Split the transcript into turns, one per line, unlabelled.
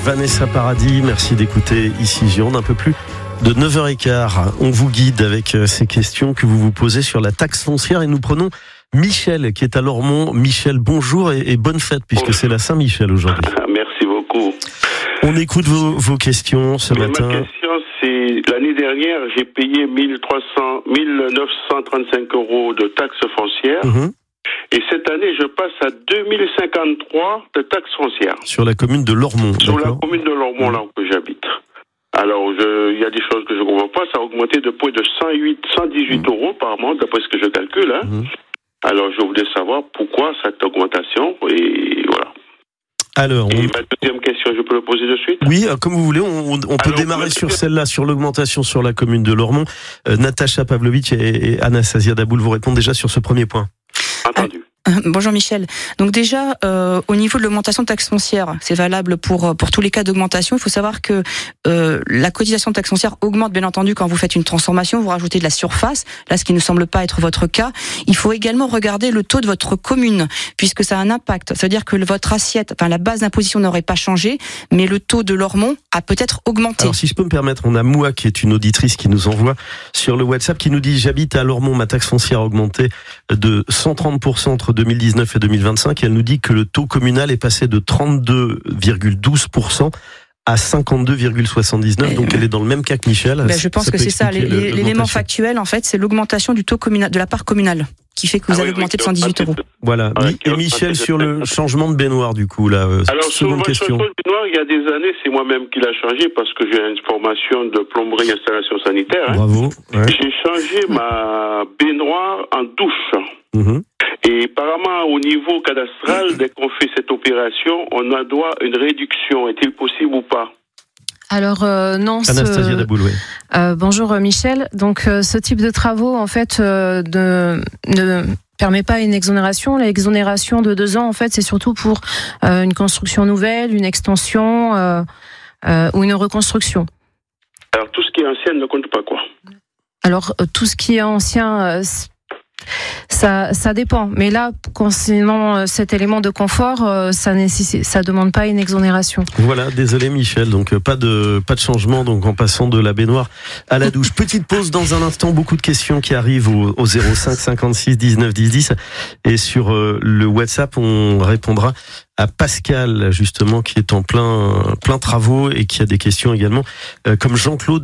Vanessa Paradis. Merci d'écouter ici Gironde. Un peu plus de 9h15. On vous guide avec ces questions que vous vous posez sur la taxe foncière et nous prenons Michel qui est à Lormont. Michel, bonjour et bonne fête puisque c'est la Saint-Michel aujourd'hui.
Merci beaucoup.
On écoute vos questions ce matin.
Ma question, c'est l'année dernière, j'ai payé 1935 € de taxes foncières. Et cette année, je passe à 2053 de taxes foncières.
Sur la commune de Lormont.
Sur la commune de Lormont, là où j'habite. Alors, il y a des choses que je ne comprends pas. Ça a augmenté de près de 118 € par mois, d'après ce que je calcule. Alors, je voulais savoir pourquoi cette augmentation. Et voilà.
Alors,
ma deuxième question, je peux le poser de suite ?
Oui, comme vous voulez, on peut démarrer sur celle-là, sur l'augmentation sur la commune de Lormont. Natacha Pavlovic et Anastasia Daboul vous répondent déjà sur ce premier point.
Entendu.
Bonjour Michel. Donc déjà, au niveau de l'augmentation de taxe foncière, c'est valable pour tous les cas d'augmentation. Il faut savoir que la cotisation de taxe foncière augmente bien entendu quand vous faites une transformation, vous rajoutez de la surface, là ce qui ne semble pas être votre cas. Il faut également regarder le taux de votre commune, puisque ça a un impact. Ça veut dire que votre assiette, la base d'imposition n'aurait pas changé, mais le taux de Lormont a peut-être augmenté.
Alors si je peux me permettre, on a Moua qui est une auditrice qui nous envoie sur le WhatsApp, qui nous dit « J'habite à Lormont, ma taxe foncière a augmenté de 130% entre 2019 et 2025, et elle nous dit que le taux communal est passé de 32,12% à 52,79%. Donc elle est dans le même cas que Michel.
Je pense que c'est ça. L'élément factuel, en fait, c'est l'augmentation du taux communal, de la part communale, qui fait que vous avez augmenté de 118 €.
Voilà. Et Michel, sur le changement de baignoire, du coup, là,
alors,
seconde question.
Sur le baignoire, il y a des années, c'est moi-même qui l'a changé parce que j'ai une formation de plomberie et installation sanitaire.
Bravo. Ouais.
J'ai changé ma baignoire en douche. Et apparemment, au niveau cadastral, dès qu'on fait cette opération, on a droit à une réduction. Est-il possible ou pas ?
Alors non.
Anastasia Daboul, oui.
Bonjour Michel. Donc ce type de travaux, en fait, ne permet pas une exonération. L'exonération de 2 ans, en fait, c'est surtout pour une construction nouvelle, une extension ou une reconstruction.
Alors tout ce qui est ancien ne compte pas, quoi ?
Alors tout ce qui est ancien. Ça dépend, mais là, concernant cet élément de confort, ça demande pas une exonération.
Voilà, désolé Michel, donc pas de changement, donc en passant de la baignoire à la douche. Petite pause dans un instant, beaucoup de questions qui arrivent au 05 56 19 10 10 et sur le WhatsApp, on répondra à Pascal justement qui est en plein travaux et qui a des questions également, comme Jean-Claude